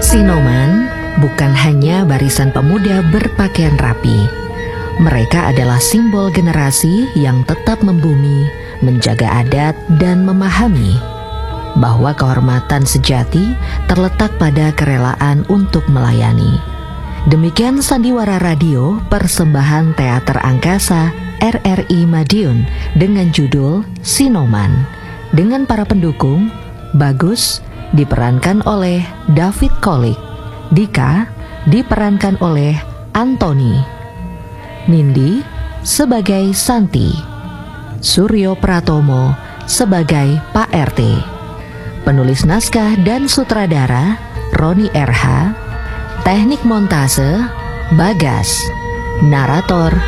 Sinoman bukan hanya barisan pemuda berpakaian rapi. Mereka adalah simbol generasi yang tetap membumi, menjaga adat, dan memahami bahwa kehormatan sejati terletak pada kerelaan untuk melayani. Demikian Sandiwara Radio, persembahan Teater Angkasa RRI Madiun dengan judul Sinoman. Dengan para pendukung, Bagus diperankan oleh David Kolik, Dika diperankan oleh Anthony, Nindi sebagai Santi, Suryo Pratomo sebagai Pak RT. Penulis naskah dan sutradara Roni RH. Teknik montase Bagas. Narator